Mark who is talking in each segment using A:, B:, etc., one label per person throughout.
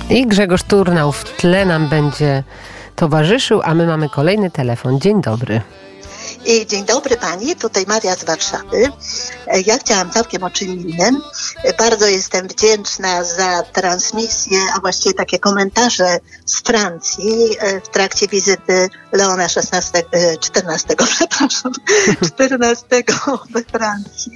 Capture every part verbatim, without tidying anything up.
A: I Grzegorz Turnał w tle nam będzie towarzyszył, a my mamy kolejny telefon. Dzień dobry.
B: Dzień dobry Pani, tutaj Maria z Warszawy. Ja chciałam całkiem o czym innym. Bardzo jestem wdzięczna za transmisję, a właściwie takie komentarze z Francji w trakcie wizyty Leona szesnastego, czternastego, przepraszam, czternastego we Francji.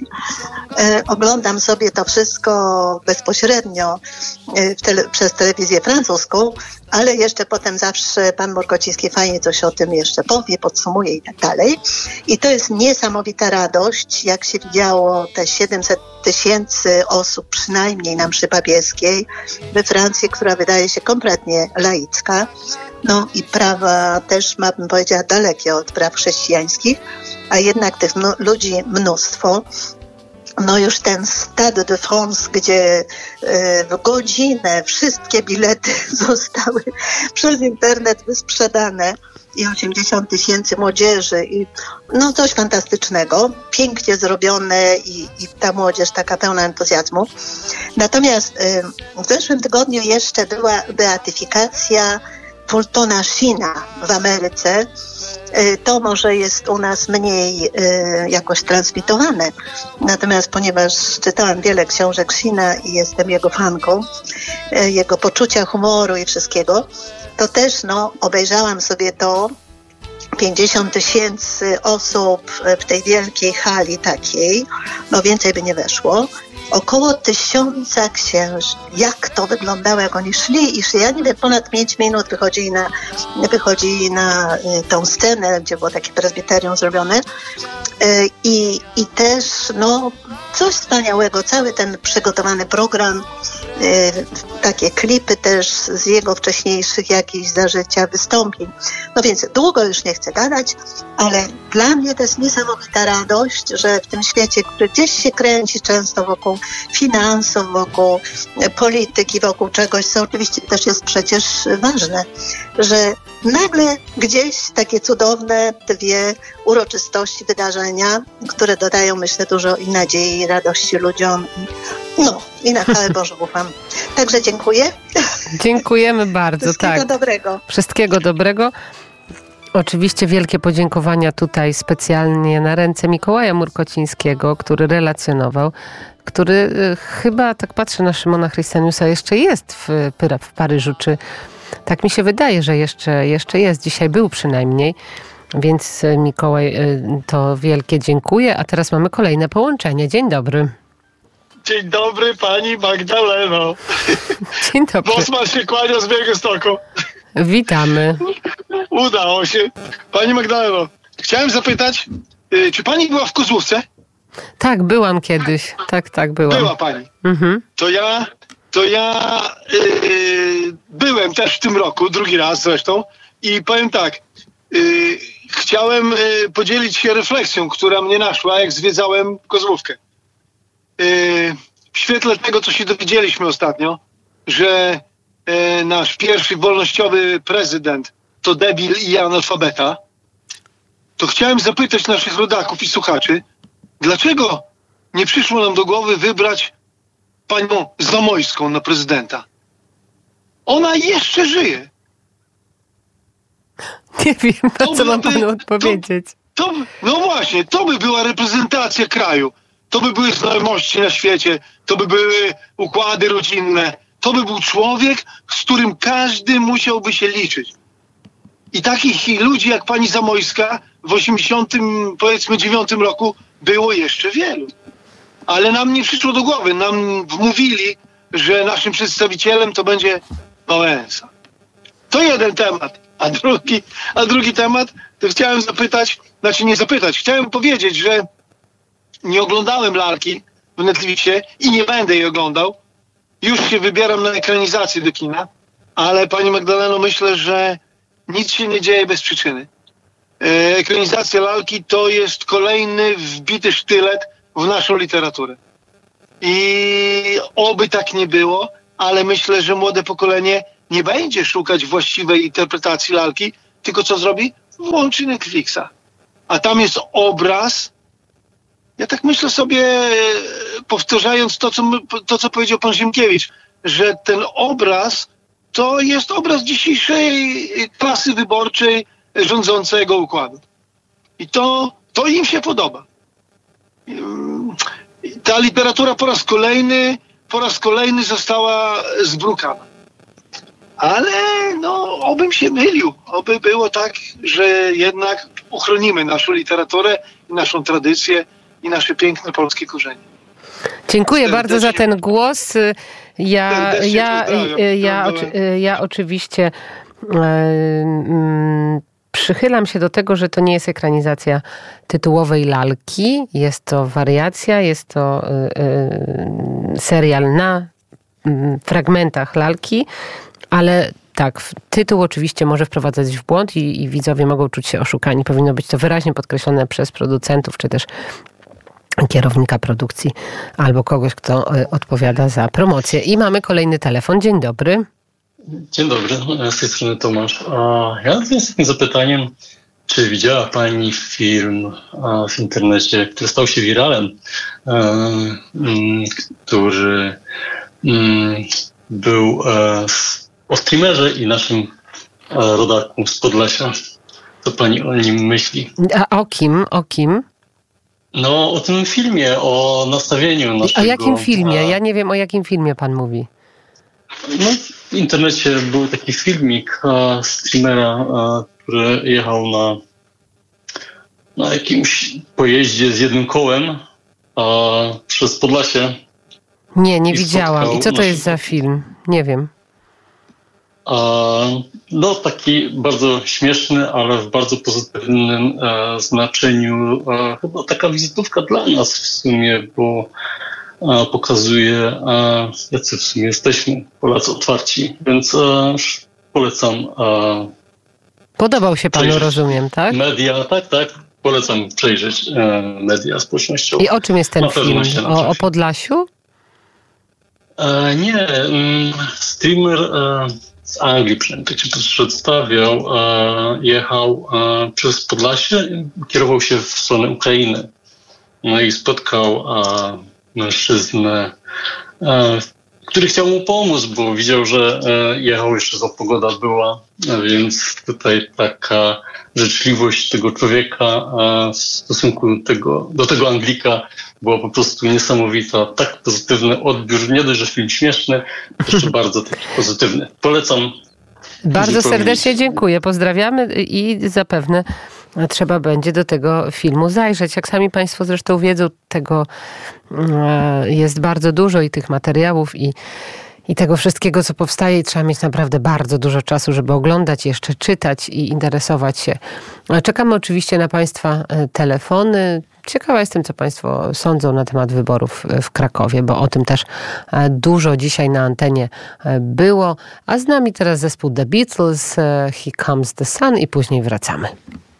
B: Oglądam sobie to wszystko bezpośrednio w tele, przez telewizję francuską, ale jeszcze potem zawsze pan Murkociński fajnie coś o tym jeszcze powie, podsumuje i tak dalej. I to jest niesamowita radość, jak się widziało te siedemset tysięcy osób przynajmniej na mszy papieskiej we Francji, która wydaje się kompletnie laicka. No i prawa też, ma, bym powiedziała, dalekie od praw chrześcijańskich, a jednak tych no, ludzi mnóstwo. No już ten Stade de France, gdzie y, w godzinę wszystkie bilety zostały przez internet wysprzedane i osiemdziesiąt tysięcy młodzieży i no coś fantastycznego, pięknie zrobione i, i ta młodzież taka pełna entuzjazmu. Natomiast y, w zeszłym tygodniu jeszcze była beatyfikacja Fultona Sheena w Ameryce. To może jest u nas mniej y, jakoś transmitowane. Natomiast ponieważ czytałam wiele książek Sheena i jestem jego fanką, y, jego poczucia humoru i wszystkiego, to też no, obejrzałam sobie to. pięćdziesiąt tysięcy osób w tej wielkiej hali takiej, no więcej by nie weszło. Około tysiąca księży. Jak to wyglądało, jak oni szli i szli. Ja nie wiem, ponad pięć minut wychodzili na, wychodzili na y, tą scenę, gdzie było takie prezbiterium zrobione. Y, i, I też, no, coś wspaniałego. Cały ten przygotowany program, y, takie klipy też z jego wcześniejszych jakichś zażycia, wystąpień. No więc długo już nie chcę gadać, ale dla mnie to jest niesamowita radość, że w tym świecie, który gdzieś się kręci często wokół finansów, wokół polityki, wokół czegoś, co oczywiście też jest przecież ważne, że nagle gdzieś takie cudowne dwie uroczystości, wydarzenia, które dodają, myślę, dużo i nadziei, i radości ludziom. No, i na chwałę Bożą ufam. Także dziękuję.
A: Dziękujemy bardzo.
B: Wszystkiego
A: tak.
B: dobrego.
A: Wszystkiego dobrego. Oczywiście wielkie podziękowania tutaj specjalnie na ręce Mikołaja Murkocińskiego, który relacjonował, który y, chyba, tak patrzę na Szymona Chrystianiusa, jeszcze jest w, w Paryżu, czy tak mi się wydaje, że jeszcze, jeszcze jest. Dzisiaj był przynajmniej, więc Mikołaj, y, to wielkie dziękuję. A teraz mamy kolejne połączenie. Dzień dobry.
C: Dzień dobry, pani Magdaleno.
A: Dzień dobry.
C: Bosman się kłania z Białegostoku.
A: Witamy.
C: Udało się. Pani Magdaleno, chciałem zapytać, y, czy pani była w Kozłówce?
A: Tak, byłam kiedyś. Tak, tak, byłam.
C: Była pani.
A: Mhm.
C: To ja, to ja yy, byłem też w tym roku, drugi raz zresztą, i powiem tak, yy, chciałem yy, podzielić się refleksją, która mnie naszła, jak zwiedzałem Kozłówkę. Yy, w świetle tego, co się dowiedzieliśmy ostatnio, że yy, nasz pierwszy wolnościowy prezydent to debil i analfabeta, to chciałem zapytać naszych rodaków i słuchaczy, dlaczego nie przyszło nam do głowy wybrać panią Zamojską na prezydenta? Ona jeszcze żyje.
A: Nie wiem, na co mam panu odpowiedzieć.
C: To, to, no właśnie, to by była reprezentacja kraju. To by były znajomości na świecie, to by były układy rodzinne. To by był człowiek, z którym każdy musiałby się liczyć. I takich ludzi jak pani Zamojska w osiemdziesiątym, powiedzmy, dziewiątym roku było jeszcze wielu. Ale nam nie przyszło do głowy. Nam wmówili, że naszym przedstawicielem to będzie Wałęsa. To jeden temat. A drugi, a drugi temat, to chciałem zapytać, znaczy nie zapytać, chciałem powiedzieć, że nie oglądałem lalki w Netflixie i nie będę jej oglądał. Już się wybieram na ekranizację do kina, ale pani Magdaleno, myślę, że nic się nie dzieje bez przyczyny. Ekranizacja lalki to jest kolejny wbity sztylet w naszą literaturę. I oby tak nie było, ale myślę, że młode pokolenie nie będzie szukać właściwej interpretacji lalki, tylko co zrobi? Włączy Netflixa. A tam jest obraz. Ja tak myślę sobie, powtarzając to, co, to, co powiedział pan Ziemkiewicz, że ten obraz to jest obraz dzisiejszej klasy wyborczej rządzącego układu. I to, to im się podoba. Ta literatura po raz kolejny, po raz kolejny została zbrukana. Ale no, obym się mylił. Oby było tak, że jednak uchronimy naszą literaturę, naszą tradycję i nasze piękne polskie korzenie.
A: Dziękuję bardzo za ten głos. Ja, ja, ja, ja, ja oczywiście um, przychylam się do tego, że to nie jest ekranizacja tytułowej lalki. Jest to wariacja, jest to y, y, serial na y, fragmentach lalki, ale tak, tytuł oczywiście może wprowadzać w błąd i, i widzowie mogą czuć się oszukani. Powinno być to wyraźnie podkreślone przez producentów, czy też kierownika produkcji albo kogoś, kto odpowiada za promocję. I mamy kolejny telefon. Dzień dobry.
D: Dzień dobry, z tej strony Tomasz. Ja z takim zapytaniem, czy widziała Pani film w internecie, który stał się wiralem, który był o streamerze i naszym rodaku z Podlasia? Co Pani o nim myśli?
A: A o kim? O kim?
D: No, o tym filmie, o nastawieniu naszego...
A: O jakim filmie? Ja nie wiem, o jakim filmie pan mówi.
D: No, w internecie był taki filmik a, streamera, a, który jechał na, na jakimś pojeździe z jednym kołem a, przez Podlasie.
A: Nie, nie widziałam. I co to jest za film? Nie wiem.
D: A, no, taki bardzo śmieszny, ale w bardzo pozytywnym a, znaczeniu. A, chyba taka wizytówka dla nas w sumie, bo a, pokazuje, a, jacy w sumie jesteśmy, Polacy otwarci. Więc a, polecam. A,
A: Podobał się panu, rozumiem, tak?
D: Media, tak, tak. Polecam przejrzeć a, media społecznościowe.
A: I o czym jest ten film? O, o Podlasiu?
D: E, nie, streamer e, z Anglii, przynajmniej tak się przedstawiał, e, jechał e, przez Podlasie, kierował się w stronę Ukrainy. No i spotkał e, mężczyznę, e, który chciał mu pomóc, bo widział, że e, jechał, jeszcze za pogoda była, a więc tutaj taka życzliwość tego człowieka e, w stosunku do tego, do tego Anglika była po prostu niesamowita. Tak pozytywny odbiór, nie dość, że film śmieszny, jeszcze bardzo taki pozytywny. Polecam.
A: Bardzo serdecznie dziękuję, pozdrawiamy i zapewne trzeba będzie do tego filmu zajrzeć. Jak sami Państwo zresztą wiedzą, tego jest bardzo dużo i tych materiałów i, i tego wszystkiego, co powstaje, i trzeba mieć naprawdę bardzo dużo czasu, żeby oglądać, jeszcze czytać i interesować się. Czekamy oczywiście na Państwa telefony. Ciekawa jestem, co Państwo sądzą na temat wyborów w Krakowie, bo o tym też dużo dzisiaj na antenie było. A z nami teraz zespół The Beatles, Here Comes the Sun i później wracamy.